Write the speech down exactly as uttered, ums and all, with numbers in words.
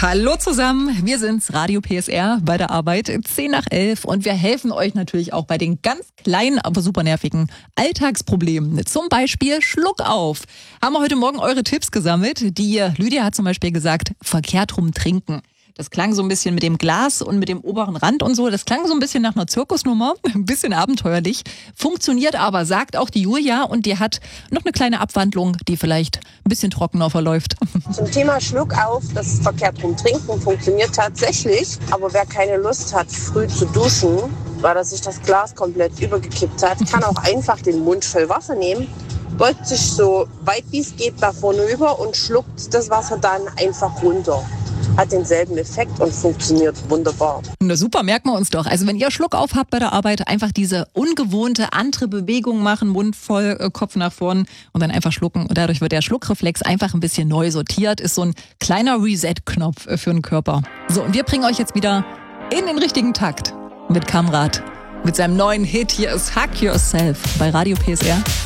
Hallo zusammen, wir sind's, Radio P S R bei der Arbeit, zehn nach elf und wir helfen euch natürlich auch bei den ganz kleinen, aber super nervigen Alltagsproblemen. Zum Beispiel Schluck auf. Haben wir heute Morgen eure Tipps gesammelt. Die Lydia hat zum Beispiel gesagt, verkehrt rum trinken. Das klang so ein bisschen mit dem Glas und mit dem oberen Rand und so. Das klang so ein bisschen nach einer Zirkusnummer, ein bisschen abenteuerlich. Funktioniert aber, sagt auch die Julia. Und die hat noch eine kleine Abwandlung, die vielleicht ein bisschen trockener verläuft. Zum Thema Schluck auf, das verkehrt rum trinken funktioniert tatsächlich. Aber wer keine Lust hat, früh zu duschen, weil er sich das Glas komplett übergekippt hat, kann auch einfach den Mund voll Wasser nehmen, beugt sich so weit wie es geht davon über und schluckt das Wasser dann einfach runter. Hat denselben Effekt und funktioniert wunderbar. Na super, merken wir uns doch. Also wenn ihr Schluck auf habt bei der Arbeit, einfach diese ungewohnte andere Bewegung machen, Mund voll, äh, Kopf nach vorn und dann einfach schlucken. Und dadurch wird der Schluckreflex einfach ein bisschen neu sortiert. Ist so ein kleiner Reset-Knopf für den Körper. So, und wir bringen euch jetzt wieder in den richtigen Takt mit Kamrat. Mit seinem neuen Hit. Hier ist Hug Yourself bei Radio P S R.